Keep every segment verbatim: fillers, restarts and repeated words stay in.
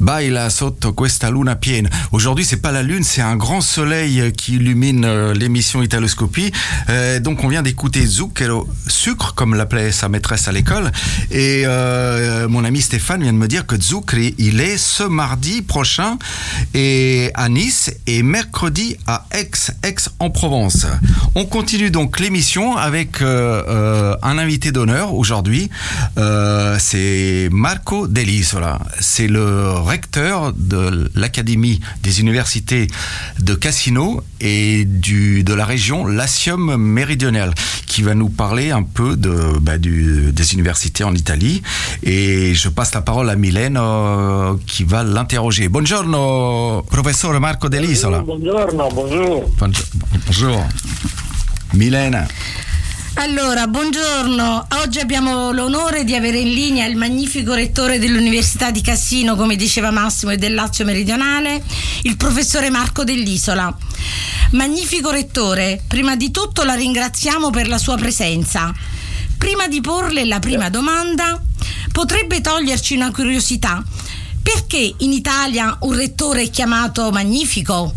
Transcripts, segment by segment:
baila sotto questa luna piena. Aujourd'hui, c'est pas la lune, c'est un grand soleil qui illumine euh, l'émission Italoscopie. Euh, donc, on vient d'écouter Zucchero, sucre, comme l'appelait sa maîtresse à l'école. Et euh, mon ami Stéphane vient de me dire que Zuccheri, il est ce mardi prochain et à Nice et mercredi à Aix, Aix-en-Provence. On continue donc l'émission avec euh, euh, un invité d'honneur aujourd'hui. Euh, c'est Marco Dell'Isola. C'est le recteur de l'Académie des universités de Cassino et du, de la région Latium méridionale, qui va nous parler un peu de, bah, du, des universités en Italie. Et je passe la parole à Mylène euh, qui va l'interroger. Buongiorno, professore Marco Dell'Isola. Buongiorno, bonjour. Bonjour. Mylène. Allora, buongiorno. Oggi abbiamo l'onore di avere in linea il magnifico rettore dell'Università di Cassino, come diceva Massimo, e del Lazio Meridionale, il professore Marco Dell'Isola. Magnifico rettore, prima di tutto la ringraziamo per la sua presenza. Prima di porle la prima domanda, potrebbe toglierci una curiosità. Perché in Italia un rettore è chiamato magnifico?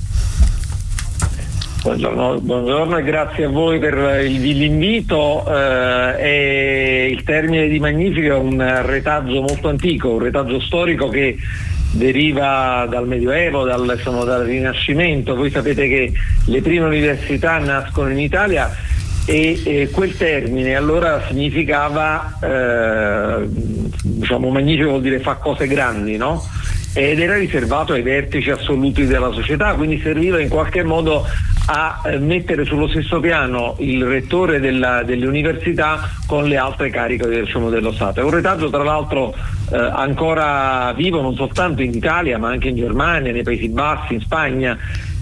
Buongiorno, buongiorno e grazie a voi per l'invito. Eh, e il termine di magnifico è un retaggio molto antico, un retaggio storico che deriva dal Medioevo, dal, insomma, dal Rinascimento. Voi sapete che le prime università nascono in Italia e, e quel termine allora significava, eh, diciamo, magnifico vuol dire fa cose grandi, no? Ed era riservato ai vertici assoluti della società, quindi serviva in qualche modo a mettere sullo stesso piano il rettore della, delle università con le altre cariche, diciamo, dello Stato. È un retaggio tra l'altro eh, ancora vivo non soltanto in Italia ma anche in Germania, nei Paesi Bassi, in Spagna,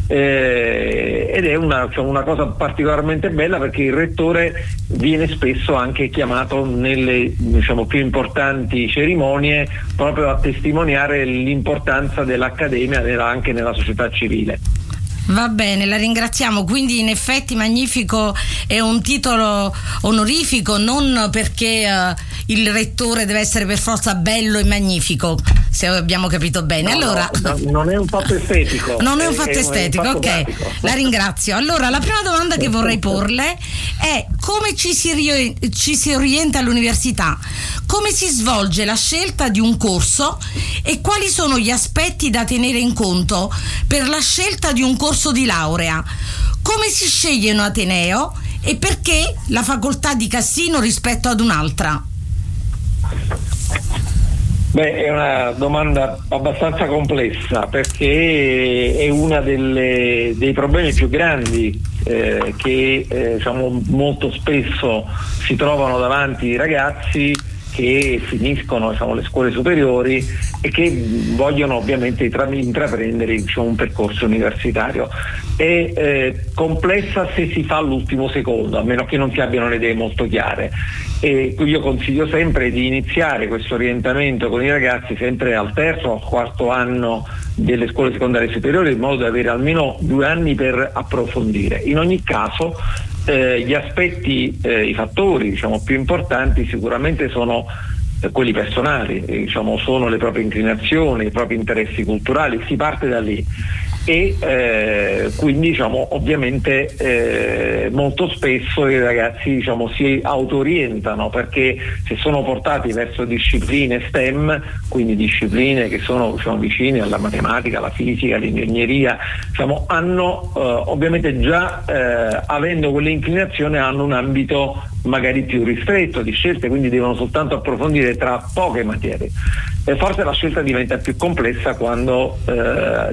eh, ed è una, diciamo, una cosa particolarmente bella perché il rettore viene spesso anche chiamato nelle, diciamo, più importanti cerimonie proprio a testimoniare l'importanza dell'Accademia anche nella società civile. Va bene, la ringraziamo. Quindi in effetti magnifico è un titolo onorifico, non perché uh, il rettore deve essere per forza bello e magnifico, se abbiamo capito bene. No, allora, no, non è un fatto estetico. Non è un fatto è, estetico, è un fatto ok. pratico. La ringrazio. Allora, la prima domanda che vorrei porle è: come ci si, ri- ci si orienta all'università? Come si svolge la scelta di un corso e quali sono gli aspetti da tenere in conto per la scelta di un corso di laurea? Come si sceglie un ateneo e perché la facoltà di Cassino rispetto ad un'altra? Beh, è una domanda abbastanza complessa perché è una delle, dei problemi più grandi eh, che eh, diciamo, molto spesso si trovano davanti i ragazzi che finiscono, diciamo, le scuole superiori e che vogliono ovviamente intra- intraprendere, diciamo, un percorso universitario. È eh, complessa se si fa all'ultimo secondo, a meno che non si abbiano le idee molto chiare. E io consiglio sempre di iniziare questo orientamento con i ragazzi sempre al terzo o al quarto anno delle scuole secondarie superiori, in modo da avere almeno due anni per approfondire. In ogni caso eh, gli aspetti, eh, i fattori, diciamo, più importanti sicuramente sono eh, quelli personali, eh, diciamo, sono le proprie inclinazioni, i propri interessi culturali, si parte da lì. E eh, quindi, diciamo, ovviamente eh, molto spesso i ragazzi, diciamo, si autorientano perché se sono portati verso discipline STEM, quindi discipline che sono, diciamo, vicine alla matematica, alla fisica, all'ingegneria, diciamo, hanno eh, ovviamente già eh, avendo quell'inclinazione hanno un ambito magari più ristretto di scelte, quindi devono soltanto approfondire tra poche materie. E forse la scelta diventa più complessa quando eh,